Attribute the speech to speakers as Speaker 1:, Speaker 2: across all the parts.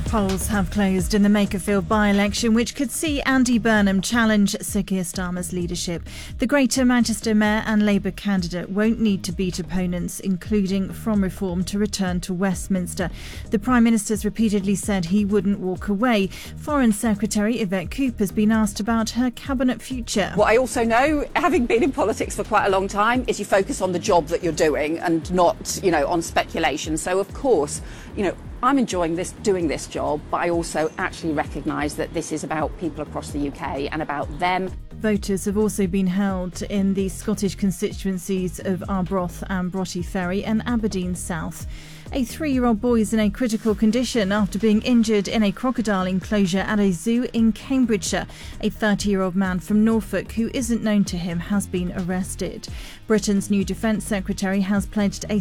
Speaker 1: Polls have closed in the Makerfield by-election, which could see Andy Burnham challenge Sir Keir Starmer's leadership. The Greater Manchester Mayor and Labour candidate won't need to beat opponents, including From Reform, to return to Westminster. The Prime Minister's repeatedly said he wouldn't walk away. Foreign Secretary Yvette Cooper's been asked about her cabinet future.
Speaker 2: What I also know, having been in politics for quite a long time, is you focus on the job that you're doing and not, on speculation. So, of course, I'm enjoying doing this job, but I also actually recognise that this is about people across the UK and about them.
Speaker 1: Voters have also been held in the Scottish constituencies of Arbroath and Broughty Ferry and Aberdeen South. A 3-year-old boy is in a critical condition after being injured in a crocodile enclosure at a zoo in Cambridgeshire. A 30-year-old man from Norfolk who isn't known to him has been arrested. Britain's new Defence Secretary has pledged a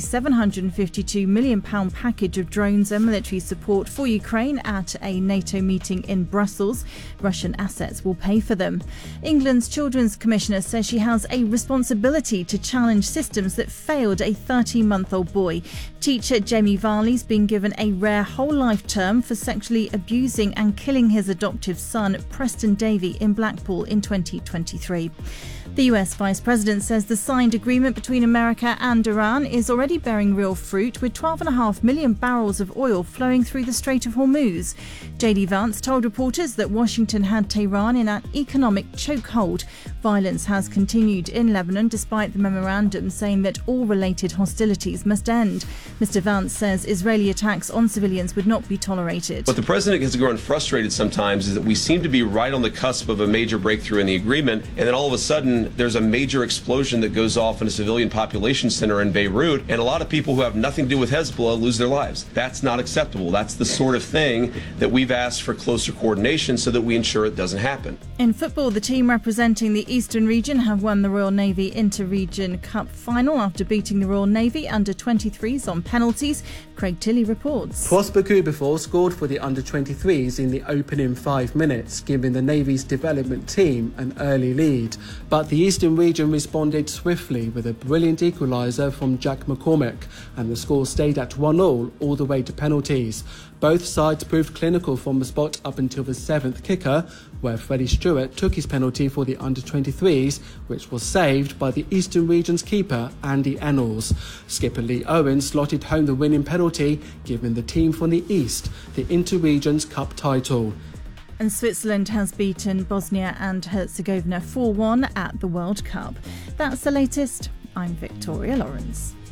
Speaker 1: £752 million package of drones and military support for Ukraine at a NATO meeting in Brussels. Russian assets will pay for them. England's Children's Commissioner says she has a responsibility to challenge systems that failed a 13-month-old boy. Teacher Jamie Varley's been given a rare whole life term for sexually abusing and killing his adoptive son, Preston Davey, in Blackpool in 2023. The US Vice President says the signed agreement between America and Iran is already bearing real fruit, with 12.5 million barrels of oil flowing through the Strait of Hormuz. JD Vance told reporters that Washington had Tehran in an economic chokehold. Violence has continued in Lebanon despite the memorandum saying that all related hostilities must end. Mr. Vance says Israeli attacks on civilians would not be tolerated.
Speaker 3: What the president has grown frustrated sometimes is that we seem to be right on the cusp of a major breakthrough in the agreement, and then all of a sudden there's a major explosion that goes off in a civilian population center in Beirut, and a lot of people who have nothing to do with Hezbollah lose their lives. That's not acceptable. That's the sort of thing that we've asked for closer coordination so that we ensure it doesn't happen.
Speaker 1: In football, the team representing the Eastern region have won the Royal Navy Inter-Region Cup final after beating the Royal Navy under-23s on penalties. Craig Tilley reports.
Speaker 4: Prosper Kuberthal scored for the under-23s in the opening 5 minutes, giving the Navy's development team an early lead. But the Eastern region responded swiftly with a brilliant equaliser from Jack McCormick, and the score stayed at 1-1 all the way to penalties. Both sides proved clinical from the spot up until the 7th kicker, where Freddie Stewart took his penalty for the under-23s, which was saved by the Eastern region's keeper, Andy Ennals. Skipper Lee Owen slotted home the winning penalty, giving the team from the East the Inter-Regions Cup title.
Speaker 1: And Switzerland has beaten Bosnia and Herzegovina 4-1 at the World Cup. That's the latest. I'm Victoria Lawrence.